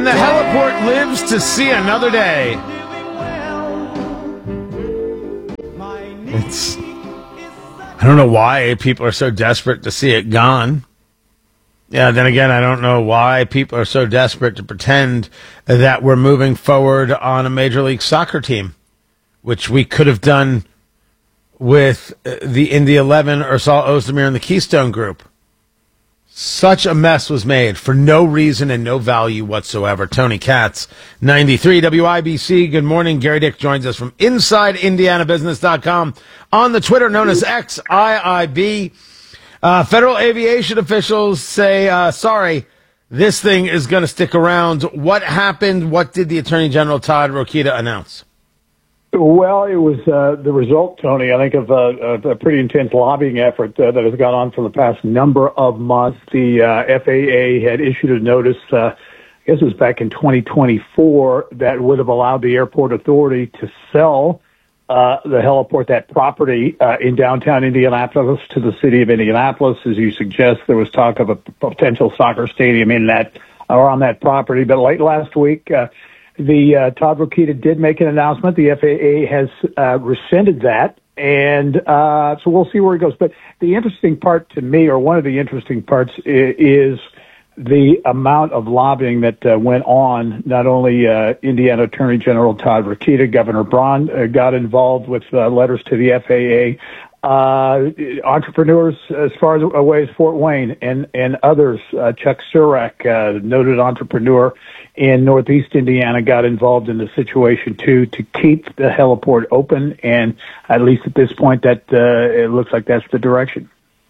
And the heliport lives to see another day. I don't know why people are so desperate to see it gone. Yeah, then again, I don't know why people are so desperate to pretend that we're moving forward on a Major League Soccer team, which we could have done with the Indy 11, Ursal Ozdemir, and the Keystone Group. Such a mess was made for no reason and no value whatsoever. Tony Katz, 93 WIBC. Good morning. Gary Dick joins us from InsideIndianaBusiness.com on the Twitter known as XIIB. Federal aviation officials say, sorry, this thing is going to stick around. What happened? What did the Attorney General Todd Rokita announce? Well, it was the result, Tony, I think, of a pretty intense lobbying effort that has gone on for the past number of months. The FAA had issued a notice, I guess it was back in 2024, that would have allowed the airport authority to sell the heliport, that property in downtown Indianapolis, to the city of Indianapolis. As you suggest, there was talk of a potential soccer stadium in that or on that property. But late last week, the Todd Rokita did make an announcement. The FAA has rescinded that, and so we'll see where it goes. But the interesting part to me, or one of the interesting parts, is the amount of lobbying that went on. Not only Indiana Attorney General Todd Rokita, Governor Braun got involved with letters to the FAA. Entrepreneurs as far away as Fort Wayne and others. Chuck Surak, noted entrepreneur in Northeast Indiana, got involved in the situation too, to keep the heliport open. And at least at this point, that it looks like that's the direction.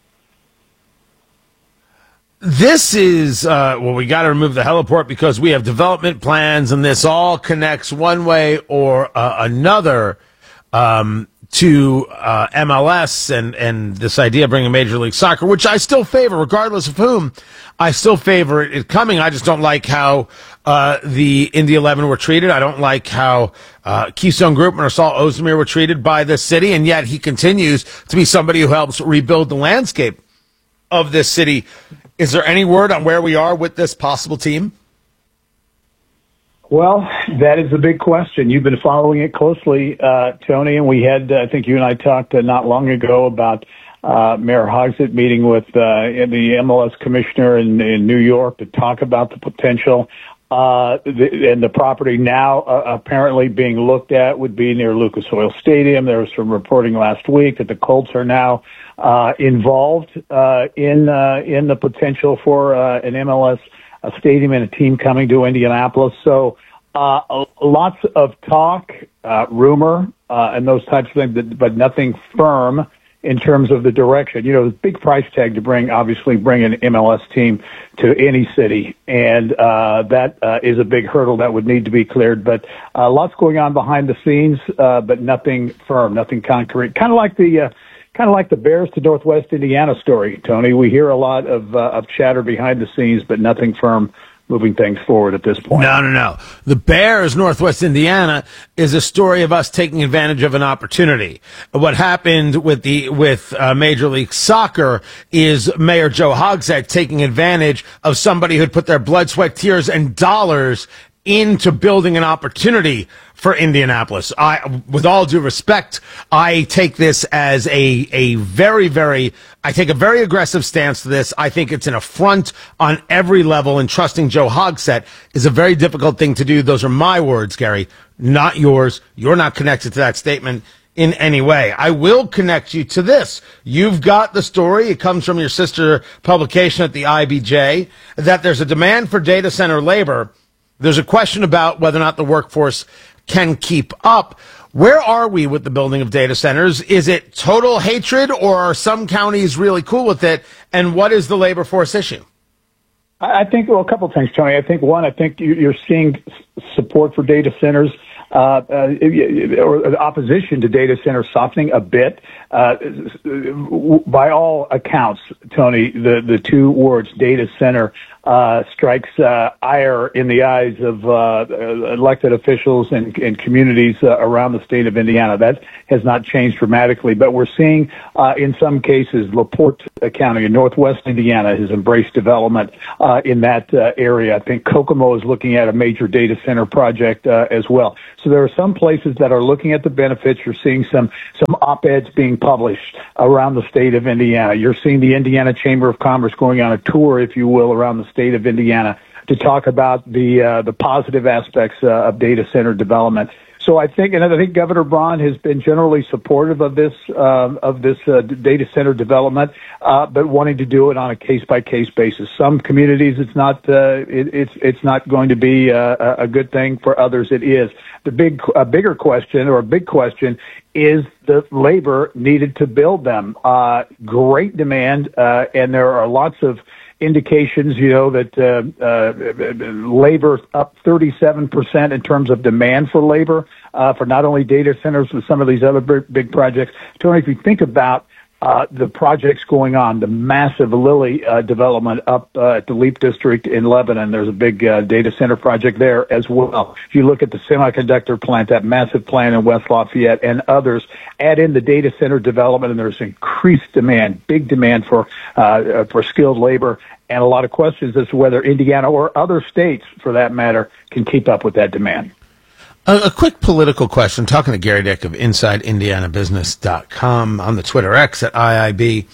This is, we got to remove the heliport because we have development plans, and this all connects one way or another to MLS and this idea of bringing Major League Soccer, which I still favor, regardless of whom. I still favor it coming. I just don't like how the Indy 11 were treated. I don't like how Keystone Group and Ursal Ozdemir were treated by this city, and yet he continues to be somebody who helps rebuild the landscape of this city. Is there any word on where we are with this possible team? Well, that is a big question. You've been following it closely, Tony, and we had, I think you and I talked not long ago about Mayor Hogsett meeting with the MLS commissioner in New York to talk about the potential. And the property now apparently being looked at would be near Lucas Oil Stadium. There was some reporting last week that the Colts are now involved in the potential for an MLS stadium and a team coming to Indianapolis. So lots of talk, rumor, and those types of things, but nothing firm in terms of the direction. You know, the big price tag to bring an MLS team to any city, and that is a big hurdle that would need to be cleared. But lots going on behind the scenes, but nothing firm, nothing concrete. Kind of like the Bears to Northwest Indiana story, Tony. We hear a lot of chatter behind the scenes, but nothing firm moving things forward at this point. No. The Bears, Northwest Indiana, is a story of us taking advantage of an opportunity. What happened with Major League Soccer is Mayor Joe Hogsett taking advantage of somebody who'd put their blood, sweat, tears, and dollars into building an opportunity for Indianapolis. With all due respect, I take this as I take a very aggressive stance to this. I think it's an affront on every level, and trusting Joe Hogsett is a very difficult thing to do. Those are my words, Gary, not yours. You're not connected to that statement in any way. I will connect you to this. You've got the story. It comes from your sister publication at the IBJ that there's a demand for data center labor. There's a question about whether or not the workforce can keep up. Where are we with the building of data centers? Is it total hatred, or are some counties really cool with it? And what is the labor force issue? I think, a couple of things, Tony. I think you're seeing support for data centers, or the opposition to data centers softening a bit. By all accounts, Tony, the two words data center strikes ire in the eyes of elected officials and communities around the state of Indiana. That has not changed dramatically, but we're seeing in some cases LaPorte County in northwest Indiana has embraced development in that area. I think Kokomo is looking at a major data center project as well. So there are some places that are looking at the benefits. You're seeing some op-eds being published around the state of Indiana. You're seeing the Indiana Chamber of Commerce going on a tour, if you will, around the state of Indiana to talk about the positive aspects of data center development. So I think Governor Braun has been generally supportive of this data center development, but wanting to do it on a case by case basis. Some communities it's not going to be a good thing. For others it is. The big question is the labor needed to build them. Great demand, and there are lots of indications, that labor up 37% in terms of demand for labor for not only data centers but some of these other big projects. Tony, if you think about the projects going on, the massive Lilly development up at the Leap District in Lebanon, there's a big data center project there as well. If you look at the semiconductor plant, that massive plant in West Lafayette and others, add in the data center development, and there's increased demand, big demand for skilled labor, and a lot of questions as to whether Indiana or other states, for that matter, can keep up with that demand. A quick political question, talking to Gary Dick of InsideIndianaBusiness.com on the Twitter X at IIB.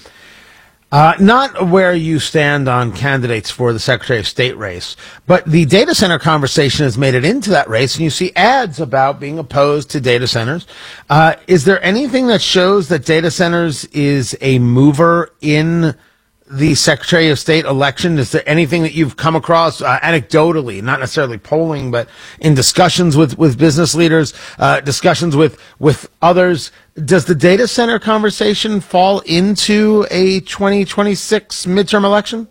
Not where you stand on candidates for the Secretary of State race, but the data center conversation has made it into that race, and you see ads about being opposed to data centers. Is there anything that shows that data centers is a mover in the Secretary of State election? Is there anything that you've come across anecdotally, not necessarily polling, but in discussions with business leaders, discussions with others? Does the data center conversation fall into a 2026 midterm election?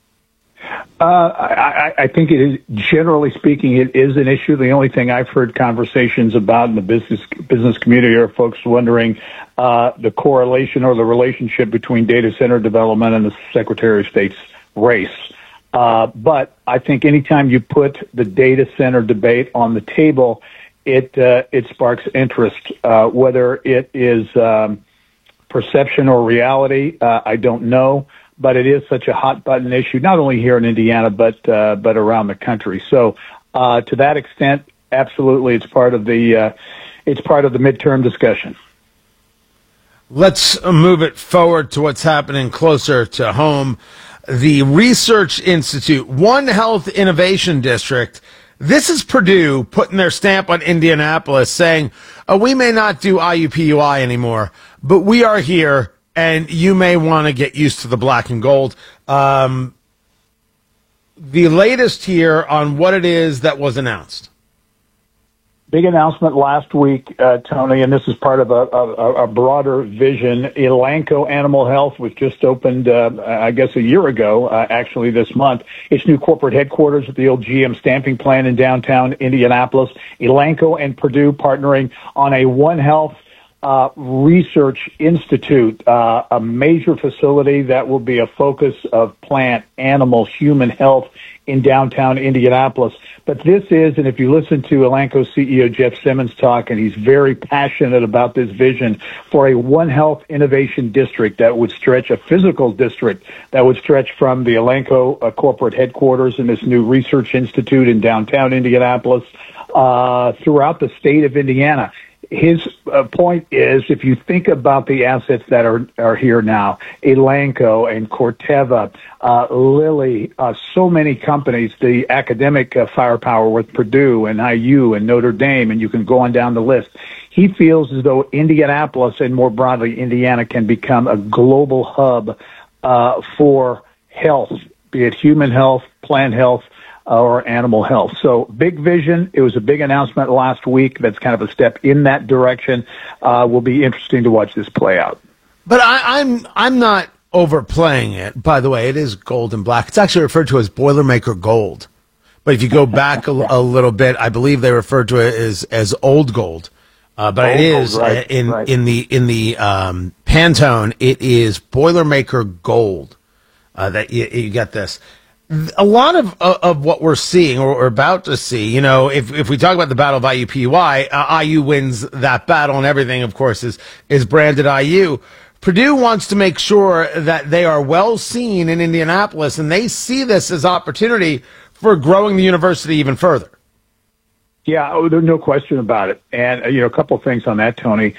I think it is, generally speaking, it is an issue. The only thing I've heard conversations about in the business community are folks wondering the correlation or the relationship between data center development and the Secretary of State's race. But I think anytime you put the data center debate on the table, it sparks interest. Whether it is perception or reality, I don't know. But it is such a hot button issue, not only here in Indiana, but around the country. So to that extent, absolutely, it's part of the midterm discussion. Let's move it forward to what's happening closer to home. The Research Institute, One Health Innovation District. This is Purdue putting their stamp on Indianapolis, saying, we may not do IUPUI anymore, but we are here. And you may want to get used to the black and gold. The latest here on what it is that was announced. Big announcement last week, Tony, and this is part of a broader vision. Elanco Animal Health was just opened, I guess, a year ago, actually this month. Its new corporate headquarters at the old GM stamping plant in downtown Indianapolis. Elanco and Purdue partnering on a One Health Research Institute, a major facility that will be a focus of plant, animal, human health in downtown Indianapolis. But this is, and if you listen to Elanco CEO Jeff Simmons talk, and he's very passionate about this vision for a One Health Innovation District that would stretch, a physical district that would stretch from the Elanco corporate headquarters in this new research institute in downtown Indianapolis throughout the state of Indiana. His point is, if you think about the assets that are here now, Elanco and Corteva, Lilly, so many companies, the academic firepower with Purdue and IU and Notre Dame, and you can go on down the list. He feels as though Indianapolis and more broadly Indiana can become a global hub for health, be it human health, plant health, or animal health. So big vision. It was a big announcement last week. That's kind of a step in that direction. Will be interesting to watch this play out. But I'm not overplaying it. By the way, it is gold and black. It's actually referred to as Boilermaker Gold. But if you go back a little bit, I believe they referred to it as old gold. But old it is gold, right, in the Pantone. It is Boilermaker Gold. That you get this. A lot of what we're seeing or we're about to see, if we talk about the battle of IUPUI, IU wins that battle and everything, of course, is branded IU. Purdue wants to make sure that they are well seen in Indianapolis, and they see this as opportunity for growing the university even further. Yeah, there's no question about it. And, a couple of things on that, Tony,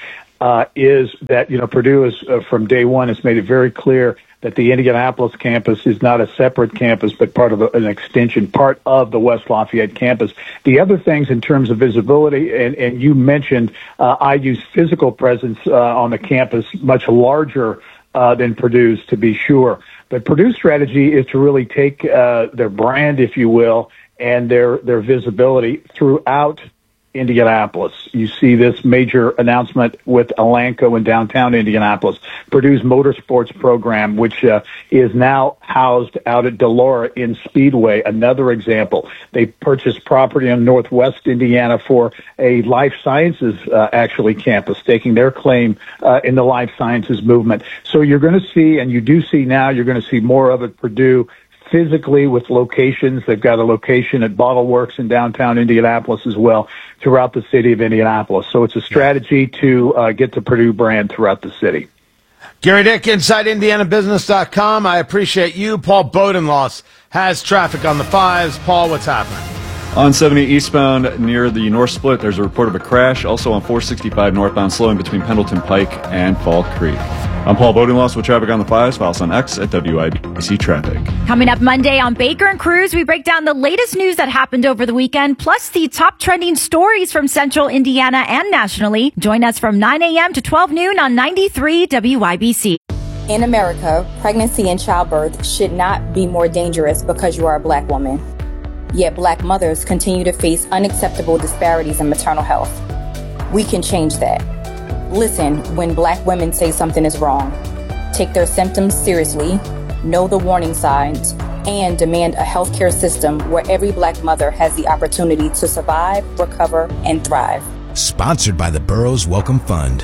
is that, Purdue is, from day one, has made it very clear that the Indianapolis campus is not a separate campus, but part of an extension, part of the West Lafayette campus. The other things in terms of visibility, and you mentioned IU's physical presence on the campus, much larger than Purdue's, to be sure. But Purdue's strategy is to really take their brand, if you will, and their visibility throughout Indianapolis. You see this major announcement with Elanco in downtown Indianapolis. Purdue's motorsports program, which is now housed out at Delora in Speedway, another example. They purchased property in Northwest Indiana for a life sciences campus, staking their claim in the life sciences movement. So you're going to see, and you do see now, you're going to see more of it, Purdue physically with locations. They've got a location at Bottle Works in downtown Indianapolis as well, throughout the city of Indianapolis. So it's a strategy to get the Purdue brand throughout the city. Gary Dick, InsideIndianaBusiness.com. I appreciate you. Paul Bodenloss has traffic on the 5s. Paul, what's happening? On 70 eastbound near the North Split, there's a report of a crash. Also on 465 northbound, slowing between Pendleton Pike and Fall Creek. I'm Paul Bodenloss with traffic on the 5s. Follow us on X at WIBC Traffic. Coming up Monday on Baker and Cruz, we break down the latest news that happened over the weekend, plus the top trending stories from Central Indiana and nationally. Join us from 9 a.m. to 12 noon on 93 WIBC. In America, pregnancy and childbirth should not be more dangerous because you are a Black woman. Yet Black mothers continue to face unacceptable disparities in maternal health. We can change that. Listen when Black women say something is wrong. Take their symptoms seriously, know the warning signs, and demand a healthcare system where every Black mother has the opportunity to survive, recover, and thrive. Sponsored by the Burroughs Welcome Fund.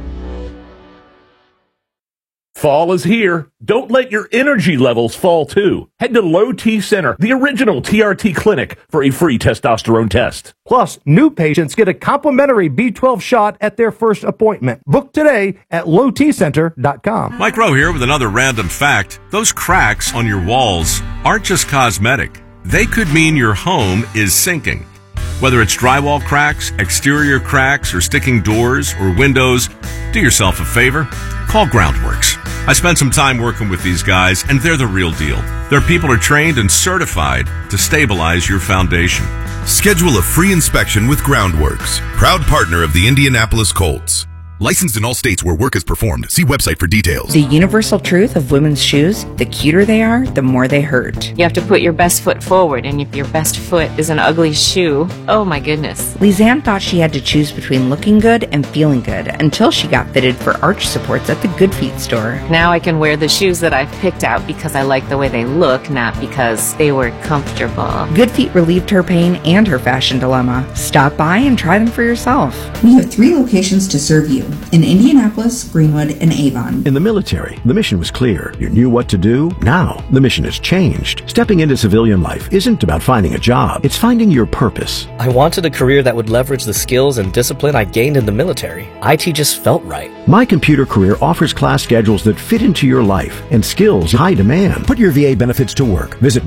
Fall is here. Don't let your energy levels fall too. Head to Low T Center, the original TRT clinic, for a free testosterone test. Plus, new patients get a complimentary B12 shot at their first appointment. Book today at lowtcenter.com. Mike Rowe here with another random fact. Those cracks on your walls aren't just cosmetic. They could mean your home is sinking. Whether it's drywall cracks, exterior cracks, or sticking doors or windows, do yourself a favor. Call Groundworks. I spent some time working with these guys, and they're the real deal. Their people are trained and certified to stabilize your foundation. Schedule a free inspection with Groundworks, proud partner of the Indianapolis Colts. Licensed in all states where work is performed. See website for details. The universal truth of women's shoes, the cuter they are, the more they hurt. You have to put your best foot forward, and if your best foot is an ugly shoe, oh my goodness. Lizanne thought she had to choose between looking good and feeling good until she got fitted for arch supports at the Good Feet store. Now I can wear the shoes that I've picked out because I like the way they look, not because they were comfortable. Good Feet relieved her pain and her fashion dilemma. Stop by and try them for yourself. We have 3 locations to serve you. In Indianapolis, Greenwood, and Avon. In the military, the mission was clear. You knew what to do. Now, the mission has changed. Stepping into civilian life isn't about finding a job. It's finding your purpose. I wanted a career that would leverage the skills and discipline I gained in the military. IT just felt right. My Computer Career offers class schedules that fit into your life and skills in high demand. Put your VA benefits to work. Visit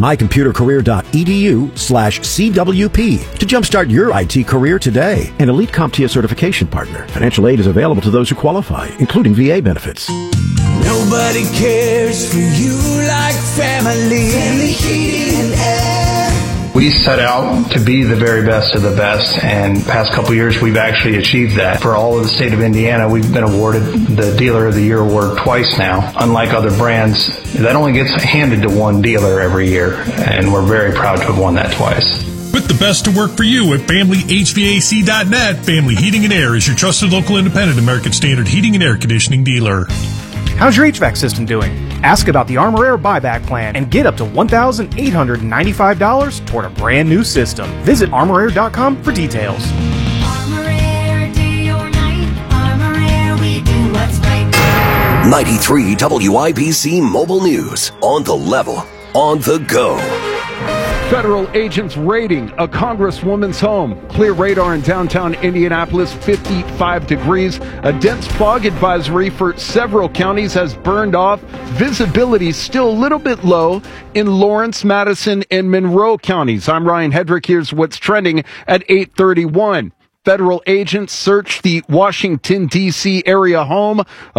mycomputercareer.edu/CWP to jumpstart your IT career today. An Elite CompTIA certification partner. Financial aid is available to those who qualify, including VA benefits. Nobody cares for you like family. Family Heating and Air. We set out to be the very best of the best, and past couple years we've actually achieved that. For all of the state of Indiana, we've been awarded the Dealer of the Year award twice now. Unlike other brands, that only gets handed to one dealer every year, and we're very proud to have won that twice. Put the best to work for you at FamilyHVAC.net. Family Heating and Air is your trusted local independent American Standard heating and air conditioning dealer. How's your HVAC system doing? Ask about the Armor Air buyback plan and get up to $1,895 toward a brand new system. Visit ArmorAir.com for details. Armor Air, day or night. Armor Air, we do what's right. 93 WIBC Mobile News. On the level, on the go. Federal agents raiding a congresswoman's home. Clear radar in downtown Indianapolis, 55 degrees. A dense fog advisory for several counties has burned off. Visibility still a little bit low in Lawrence, Madison, and Monroe counties. I'm Ryan Hedrick. Here's what's trending at 8:31. Federal agents searched the Washington, D.C. area home